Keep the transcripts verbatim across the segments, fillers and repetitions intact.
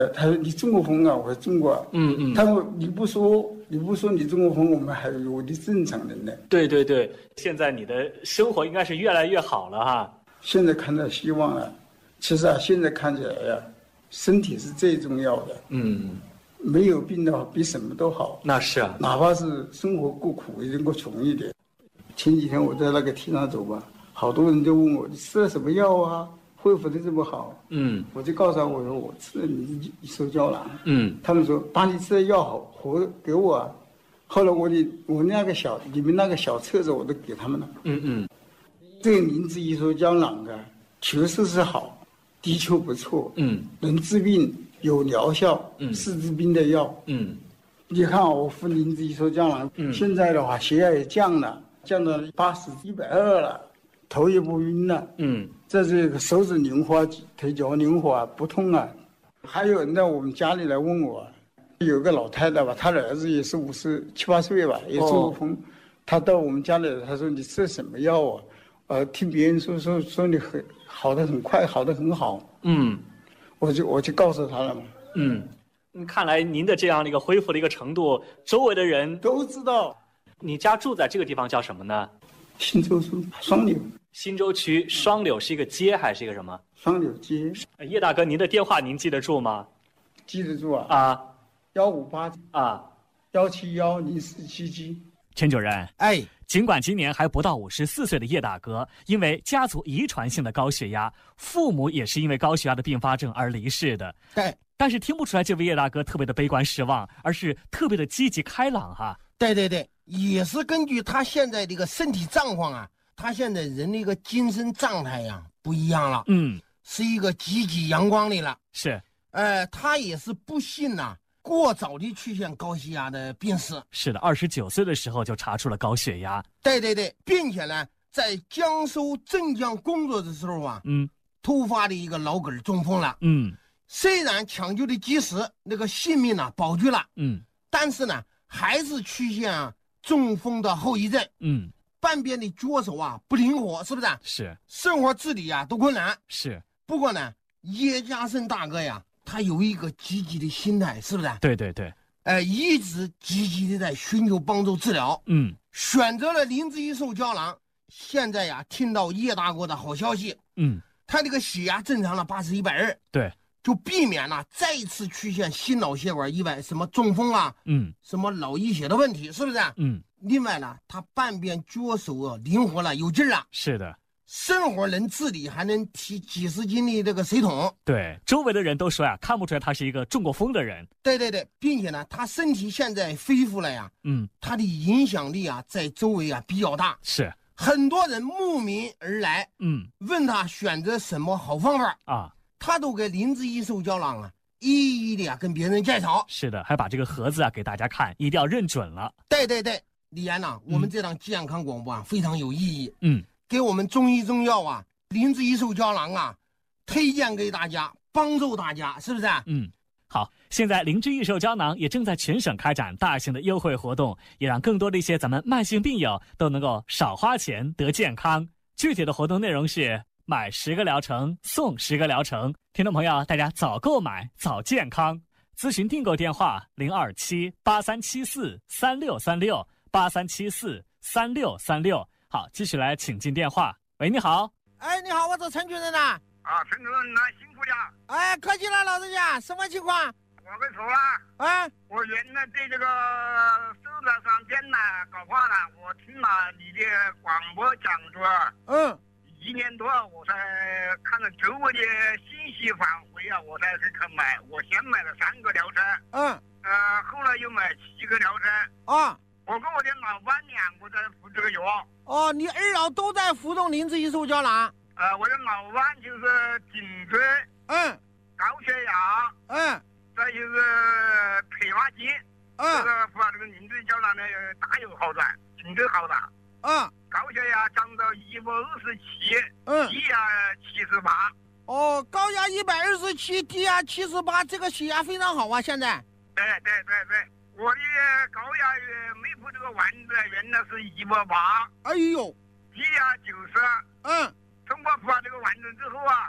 他说你中国风啊，我说中国。 嗯嗯。 他说你不说你不说你中国风，我们还以为你正常人呢。 对对对，现在你的生活应该是越来越好了哈。 现在看到希望了。其实啊，现在看起来呀、啊，身体是最重要的。 嗯。 没有病的话，比什么都好。 那是啊， 哪怕是生活过苦，也能够穷一点。前几天我在那个天上走吧，好多人就问我你吃了什么药啊？恢复的这么好， 嗯， 我就告诉他我说我吃了你一手胶囊， 嗯， 他们说把你吃的药好活给我啊，后来我的我那个小你们那个小册子我都给他们了， 嗯嗯， 这个灵芝一手胶囊啊，确实是好，的确不错， 嗯， 能治病有疗效， 嗯， 是治病的药， 嗯， 你看我服灵芝一手胶囊，嗯，现在的话血压也降了，降到八十一百二了。头也不晕了，嗯，这这个手指灵活，腿脚灵活，不痛啊。还有人到我们家里来问我，有个老太太吧，她的儿子也是五十七八岁吧，也中过风，她到我们家里来，她说你吃什么药啊？呃，听别人说说说你很好的很快，好的很好，嗯，我就我就告诉她了嘛， 嗯，看来您的这样的一个恢复的一个程度，周围的人都知道。 你家住在这个地方叫什么呢？ 新洲区双柳。 新洲区双柳是一个街还是一个什么？ 双柳街。 叶大哥，您的电话您记得住吗？ 记得住啊。 啊， 幺五八啊， 幺七幺零四七七。 陈主任， 哎， 尽管今年还不到五十四岁的叶大哥，因为家族遗传性的高血压，父母也是因为高血压的并发症而离世的。 对， 但是听不出来这位叶大哥特别的悲观失望，而是特别的积极开朗哈。 对对对，也是根据他现在这个身体状况啊。他现在人的一个精神状态呀、啊、不一样了， 嗯， 是一个积极阳光的了。 是， 呃，他也是不幸呐、啊，过早的出现高血压的病史。 是的，二十九岁的时候就查出了高血压。 对对对，并且呢，在江苏镇江工作的时候啊， 嗯， 突发的一个脑梗中风了。 嗯， 虽然抢救的及时，那个性命呢、啊、保住了， 嗯， 但是呢，还是出现、啊、中风的后遗症。 嗯。 半边的脚手啊不灵活，是不是？ 是， 生活自理啊都困难。 是， 不过呢，叶家胜大哥呀，他有一个积极的心态，是不是？ 对对对， 呃，一直积极的在寻求帮助治疗。 嗯， 选择了灵芝一手胶囊。现在呀，听到叶大哥的好消息， 嗯， 他这个血压正常了八十一百二， 对， 就避免了再次出现心脑血管意外，什么中风啊， 嗯， 什么脑溢血的问题，是不是？ 嗯。 另外呢，他半边脚手啊灵活了，有劲儿了。 是的， 生活能自理，还能提几十斤的这个水桶。 对，周围的人都说呀，看不出来他是一个中过风的人。 对对对，并且呢，他身体现在恢复了呀， 嗯， 他的影响力啊，在周围啊比较大。 是， 很多人慕名而来， 嗯， 问他选择什么好方法啊， 他都给灵芝一手胶囊啊。一一的呀跟别人介绍。 是的，还把这个盒子啊给大家看，一定要认准了。 对对对。李岩呐、啊，我们这档健康广播啊、嗯、非常有意义， 嗯， 给我们中医中药啊、灵芝一手胶囊啊，推荐给大家，帮助大家，是不是？ 嗯，好，现在灵芝一手胶囊也正在全省开展大型的优惠活动，也让更多的一些咱们慢性病友都能够少花钱得健康。具体的活动内容是买十个疗程送十个疗程，听众朋友大家早购买早健康。咨询订购电话零二七八三七四三六三六。八三七四三六三六，好，继续来请进电话。喂，你好。 哎，你好，我是陈主任呐。 啊，陈主任，那辛苦了。 哎，客气了，老人家，什么情况？ 我跟你说啊， 啊， 我原来对这个手在上边呢搞坏了，我听了你的广播讲座， 嗯， 一年多，我才看到周围的信息返回啊，我才去去买。我先买了三个疗程， 嗯， 呃，后来又买七个疗程， 啊。 我跟我的老伴两个在服这个药。 哦，你二老都在服用灵芝一手胶囊。 呃，我的老伴就是颈椎， 嗯， 高血压， 嗯， 再就是退化剂， 嗯， 这个服这个灵芝胶囊呢大有好转，颈椎好了， 嗯， 高血压降到一百二十七， 嗯， 低压七十八。 哦，高压一百二十七，低压七十八，这个血压非常好啊，现在。 对对对对。我的高压没服这个丸子，原来是一百八， 哎呦， 低压九十， 嗯， 通过服了这个丸子之后啊，我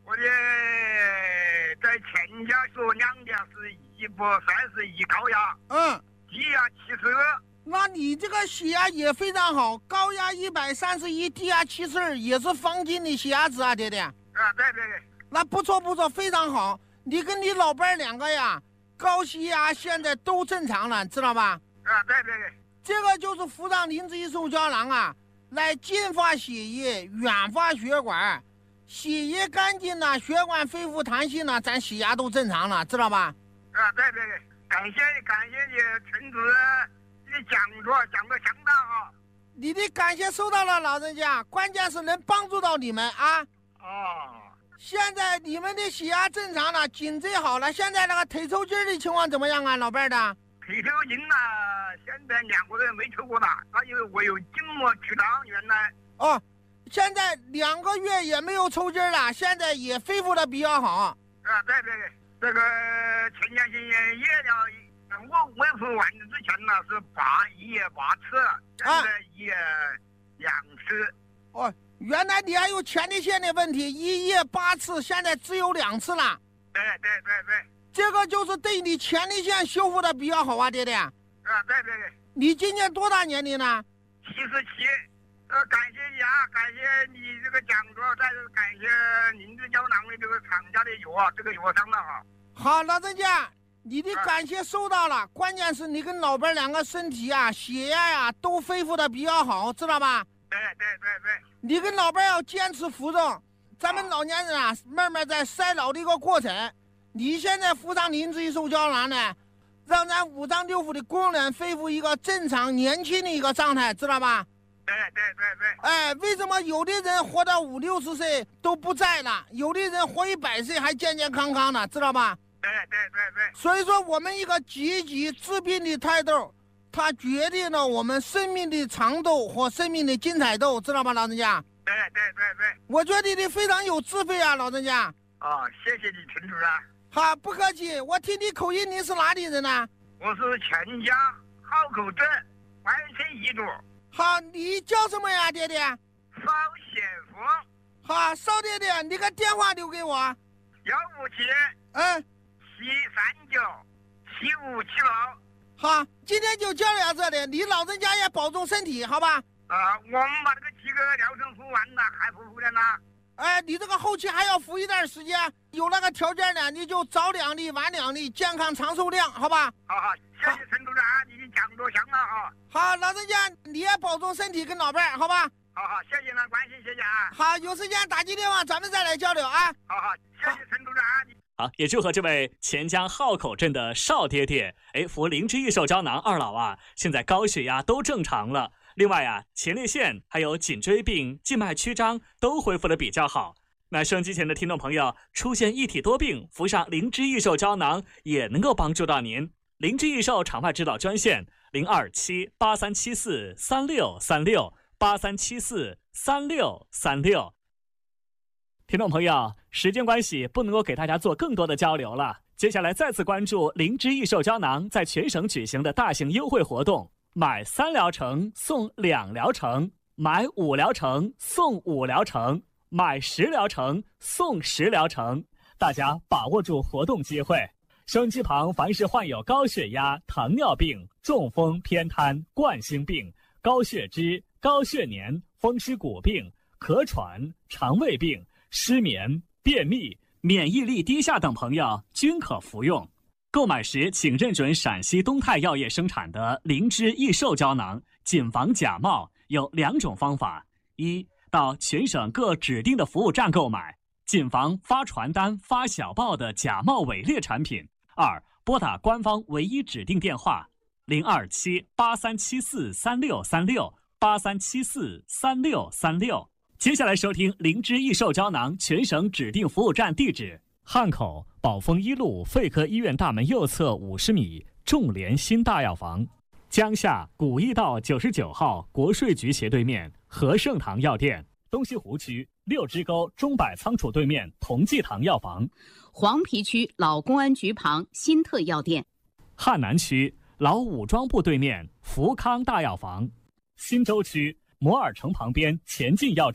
我的在全家说两家是一百三十一高压， 嗯， 低压七十二。 那你这个血压也非常好，高压一百三十一，低压七十二，也是方经的血压值啊，爹爹。 啊，对对对。 那不错不错，非常好。你跟你老伴儿两个呀，高血压现在都正常了，知道吧？ 啊，对对对。 这个就是服上灵芝益寿胶囊啊，来净化血液，软化血管，血液干净了，血管恢复弹性了，咱血压都正常了，知道吧？ 啊，对对对，感谢感谢你陈主任，你的讲座讲得相当好。 你的感谢收到了，老人家，关键是能帮助到你们啊。 哦。 现在你们的血压正常了，颈椎好了，现在那个腿抽筋的情况怎么样啊，老伴儿的？ 腿抽筋呢，现在两个月没抽过了，他因为我有筋膜曲张，原来。 哦，现在两个月也没有抽筋了，现在也恢复的比较好。 啊，对对对，这个前两天夜了，我恢复完之前呢是八一夜八次，现在一夜两次。 哦，原来你还有前列腺的问题，一夜八次，现在只有两次了。 对对对对， 这个就是对你前列腺修复的比较好啊，爹爹。啊， 对对对。 你今年多大年龄呢？ 七十七。呃，感谢你啊，感谢你这个讲座，再次感谢灵芝胶囊的这个厂家的药啊，这个药相当好。 好，老人家，你的感谢收到了，啊、关键是你跟老伴两个身体啊、血压呀、啊、都恢复的比较好，知道吧？ 对对对对。 你跟老伴要坚持服用，咱们老年人啊，慢慢在衰老的一个过程。你现在服上灵芝益寿胶囊呢，让咱五脏六腑的功能恢复一个正常年轻的一个状态，知道吧？ 对对对对。 哎，为什么有的人活到五六十岁都不在了，有的人活一百岁还健健康康的，知道吧？ 对对对对。 所以说，我们一个积极治病的态度，它决定了我们生命的长度和生命的精彩度，知道吧，老人家？ 对对对对。 我觉得你非常有智慧啊，老人家。 啊、哦，谢谢你，陈主任。 好，不客气。我听你口音，你是哪里人呢？ 我是全家号口镇万村一组。 好，你叫什么呀，爹爹？ 邵显福。 好，邵爹爹，你个电话留给我。 幺五七。 嗯。 七三九七五七六。 好，今天就交流到这里，你老人家也保重身体，好吧？ 啊、呃，我们把这个几个疗程服完了，还服不了呢？ 哎，你这个后期还要服一段时间，有那个条件呢，你就早两粒，晚两粒，健康长寿量，好吧？ 好好，谢谢陈主任啊，你的讲座相当好。 好，老人家你也保重身体跟老伴儿，好吧？ 好好，谢谢了，关心，谢谢啊。 好，有时间打进电话，咱们再来交流啊。 好好，谢谢陈主任啊。 好，也祝贺这位钱江号口镇的邵爹爹，哎，服灵芝益寿胶囊，二老啊，现在高血压都正常了。另外啊，前列腺还有颈椎病、静脉曲张都恢复的比较好。那收音机前的听众朋友，出现一体多病，服上灵芝益寿胶囊也能够帮助到您。灵芝益寿场外指导专线零二七八三七四三六三六八三七四三六三六。听众朋友，时间关系不能够给大家做更多的交流了。接下来再次关注灵芝益寿胶囊在全省举行的大型优惠活动，买三疗程送两疗程，买五疗程送五疗程，买十疗程送十疗程，大家把握住活动机会。收音机旁凡是患有高血压、糖尿病、中风、偏瘫、冠心病、高血脂、高血粘、风湿骨病、咳喘、肠胃病、失眠、便秘、免疫力低下等朋友均可服用。购买时请认准陕西东泰药业生产的灵芝益寿胶囊，谨防假冒。有两种方法：一，到全省各指定的服务站购买，谨防发传单、发小报的假冒伪劣产品；二，拨打官方唯一指定电话零二七八三七四三六三六八三七四三六三六。接下来收听灵芝益寿胶囊全省指定服务站地址：汉口宝丰一路肺科医院大门右侧五十米众联新大药房，江夏古驿道九十九号国税局斜对面和盛堂药店，东西湖区六支沟中百仓储对面同济堂药房， 黄陂区老公安局旁新特药店， 汉南区老武装部对面福康大药房，新洲区摩尔城旁边前进药店，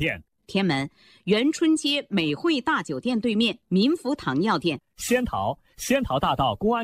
天门元春街美汇大酒店对面民福堂药店。 仙桃仙桃大道公安